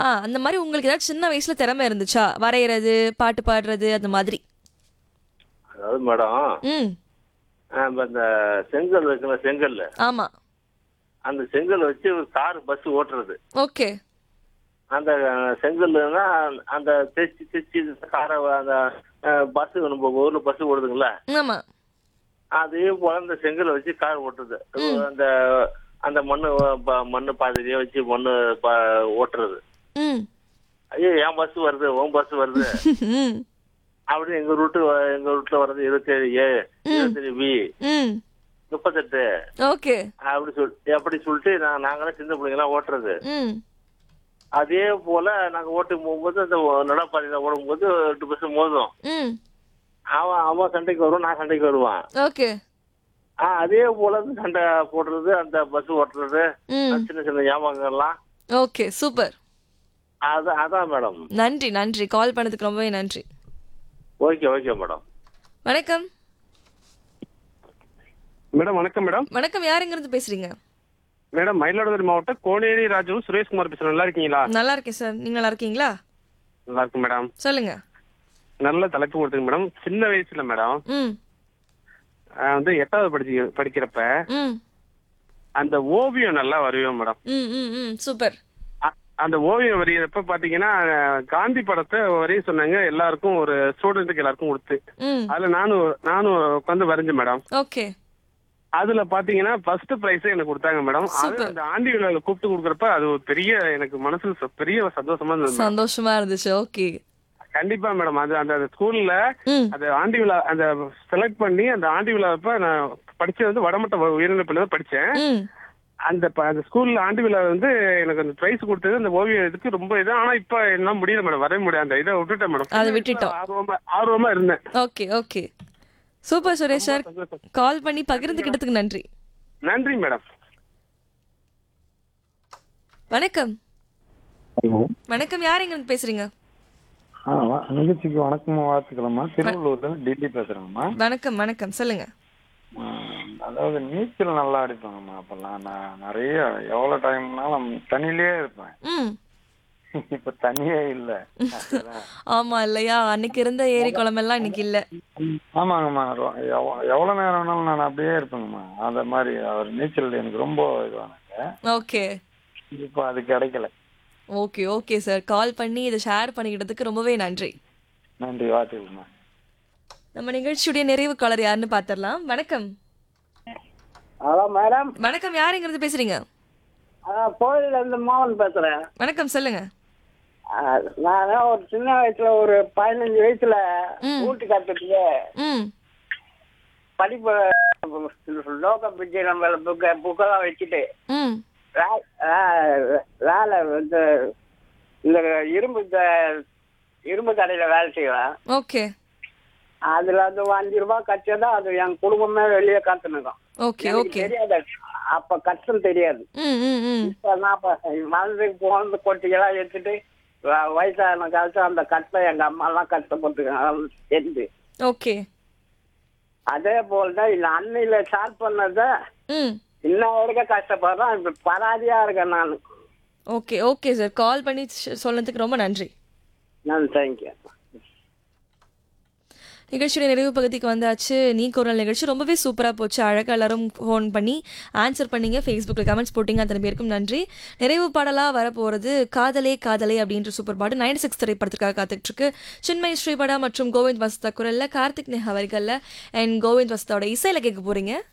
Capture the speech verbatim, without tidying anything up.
ஆ அந்த மாரி உங்களுக்கு ஏதாவது சின்ன வயசுல திறமை இருந்துச்சா? வரையறது, பாட்டு பாடுறது அந்த மாதிரி. அதாவது மேடம், ம். அ இப்ப இந்த செங்கல் இருக்குல்ல செங்கல்லு. ஆமா. அந்த செங்கல் வச்சு கார், பஸ் ஓட்டுறது. ஓகே. அந்த செங்கல்லுன்னா அந்த தேய்ச்சு தேய்ச்சு கார அந்த அ பஸ் நம்ம ஊர்ல பஸ் ஓடுதுங்கல்ல, ஆமா. அதே போல அந்த செங்கல்ல வச்சு கார் ஓட்டுறது. ம். அந்த அந்த மண்ணு ப மண்ணு பாதையிலேயே வச்சு மண்ணு ப ஓட்டுறது. ம். ஐயோ! என் பஸ் வருது, உன் பஸ் வருது. ம். அப்படின்னு எங்க ரூட்டு எங்க ரூட்ல வர்றது இருபத்தேழு ஏ, ம். இருபத்தேழு பி, ம். முப்பத்தெட்டு ஓகே. அப்படி சொல் அப்படி சொல்லிட்டு நான் நாங்களாம் சின்ன பிள்ளைங்களாம் ஓட்டுறது. ம். அதே போல நாங்க ஓட்டு போகும்போது அந்த நடைபாதையில ஓடும்போது ரெண்டு பஸ் மோதும். ம். அவன் அவன் சண்டைக்கு வருவான், நான் சண்டைக்கு வருவான். ஓகே. ஆ அதே போல அந்த சண்டை போடுறது, அந்த பஸ் ஓட்டுறது, ம். அந்த சின்ன சின்ன ஞாபகங்கள்லாம். ஓகே. சூப்பர். அது அதான் மேடம். நன்றி, நன்றி. கால் பண்ணதுக்கு ரொம்பவே நன்றி. Okay okay madam. வணக்கம். மேடம் வணக்கம் மேடம். வணக்கம். யார் எங்கிருந்து பேசுறீங்க? மேடம் மயிலாடுதுறை மாவட்டம் கோனேரி ராஜு சுரேஷ்குமார் பேசுறேன். நல்லா இருக்கீங்களா? நல்லா இருக்கேன் சார். நீங்க நல்லா இருக்கீங்களா? நல்லா இருக்கும் மேடம். சொல்லுங்க. நல்ல தலைப்பு கொடுத்துங்க மேடம். சின்ன வயசுல மேடம் ம். அஹ் வந்து எட்டாவது படிச்சு படிக்கிறப்ப ம். அந்த ஓவியம் நல்லா வரைவேன் மேடம். ம். ம். ம். சூப்பர். அ- அந்த ஓவியம் வரைகிறப்ப பாத்தீங்கன்னா அஹ், காந்தி படத்தை வரைய சொன்னாங்க எல்லாருக்கும், ஒரு ஸ்டூடெண்ட்டுக்கு எல்லாருக்கும் கொடுத்து. ம். அதுல நானும் நானும் உட்காந்து வரைஞ்சேன் மேடம். ஓகே. அதுல பாத்தீங்கன்னா ஃபர்ஸ்ட் பிரைஸ் எனக்கு கொடுத்தாங்க மேடம். அது சூப்பர். அந்த ஆண்டி விழாவில் கூப்பிட்டு கொடுக்குறப்ப அது ஒரு பெரிய எனக்கு மனசுல ச- பெரிய சந்தோஷமா இருந்தது மேடம். சந்தோஷமா இருந்துச்சு. ஓகே. கண்டிப்பா மேடம். அது அந்த ஸ்கூல்ல ம். அந்த ஆண்டி விழா அந்த செலக்ட் பண்ணி அந்த ஆண்டி விழாப்ப நான் படிச்சது வந்து வடமட்ட உயர்நிலை பள்ளியில தான் படிச்சேன். ம். அந்த ப- அந்த ஸ்கூல்ல ஆண்டு விழா வந்து எனக்கு அந்த பிரைஸ் கொடுத்தது அந்த ஓவியம் இதுக்கு ரொம்ப இது. ஆனா இப்ப என்ன முடியல மேடம், வரைய முடியாது. அந்த இதை விட்டுட்டேன் மேடம். அதை விட்டுட்டோம். ஆர்வமா ஆர்வமா இருந்தேன். Okay. Okay. Super Suresh sir. கால் பண்ணி பகிர்ந்துக்கிட்டதுக்கு நன்றி. நன்றி மேடம். வணக்கம். ஹலோ. வணக்கம். யார் எங்கிருந்து பேசுறீங்க? ஆ வ- நிகழ்ச்சிக்கு வணக்கம் வாழ்த்துக்கலாமா. திருவள்ளூர்ல இருந்து டெல்லி பேசுறேங்கம்மா. வணக்கம். வணக்கம். சொல்லுங்க. ஆ, அதாவது நீச்சல் நல்லா அடிப்பாங்கம்மா. அப்பெல்லாம் நான் நிறைய எவ்வளோ டைம்னாலும் தண்ணியிலேயே இருப்பேன். ம். இப்ப தண்ணியே இல்லை. அதுதான். ஆமா இல்லையா? அன்னைக்கு இருந்த ஏரி குளமெல்லாம் இன்னைக்கு இல்ல. ஆமாங்கம்மா. ரொ- எவ்வ- எவ்வளவு நேரம் வேணாலும் நான் அப்படியே இருப்பேங்கம்மா. அந்த மாதிரி அவர் நீச்சல் எனக்கு ரொம்ப இதுவானாங்க. ஓகே. இப்போ அது கிடைக்கல. ஓகே. Okay sir. கால் பண்ணி இதை ஷேர் பண்ணிக்கிட்டதுக்கு ரொம்பவே நன்றி. நன்றி, வாழ்த்துக்கள்மா. நம்ம நிகழ்ச்சியுடைய நிறைவு காலர் யாருன்னு பாத்திரலாம். வணக்கம். Hello madam. வணக்கம். யார் எங்கிருந்து பேசுறீங்க? கோயில்ல இருந்து மோகன் பேசுறேன். வணக்கம். சொல்லுங்க. நான் ஒரு சின்ன வயசுல ஒரு பதினஞ்சு வயசுல ம். ஊட்டி கத்துட்டு ம். படிப்பு லோக பிஜை நம்ம புக்க புக்கெல்லாம் வச்சுட்டு ம். வே- வே- வேலை வந்து இந்த இரும்பு த- இரும்பு கடையில வேலை செய்வேன். ஓகே. அதுல வந்து அஞ்சு ரூபாய் கட்சதா அது என் குடும்பமே வெளியே கத்துனுக்கும். ஓகே. எனக்கு ஓகே. தெரியாது, அப்ப கஷ்டம் தெரியாது. ம். ம். ம். இப்ப நான் மனதுக்கு போன கொட்டிகளாம் எடுத்துட்டு வ- வயசான காலத்து அந்த கட்டை எங்க அம்மா எல்லாம் கஷ்டப்பட்டுருக்காங்க தெரிஞ்சு. ஓகே. அதே போலதான் இந்த அன்னையில ஸ்டார்ட் பண்ணத ம். இன்ன வரைக்கும் கஷ்டப்படுறேன். இப்ப பராதியா இருக்கேன் நான். ஓகே. Okay sir. கால் பண்ணி ஷ- சொன்னதுக்கு ரொம்ப நன்றி. நான் தேங்க்யூ. நிகழ்ச்சியுடைய நிறைவு பகுதிக்கு வந்தாச்சு. நீ குரல் நிகழ்ச்சி ரொம்பவே சூப்பராக போச்சு. அழகாக எல்லாரும் ஃபோன் பண்ணி ஆன்சர் பண்ணீங்க. ஃபேஸ்புக்கில் கமெண்ட்ஸ் போட்டிங்க. அத்தனை பேருக்கும் நன்றி. நிறைவு பாடலாக வரப்போகிறது காதலே காதலே அப்படின்ற சூப்பர் பாட்டு நைன்டி சிக்ஸ் திரைப்படத்திற்காக காத்துட்ருக்கு. சின்மய் ஸ்ரீபடா மற்றும் கோவிந்த் வசதா குரலில், கார்த்திக் நேஹா வரிகளில் அண்ட் கோவிந்த் வசதாவோட இசையில் கேட்க போகிறீங்க.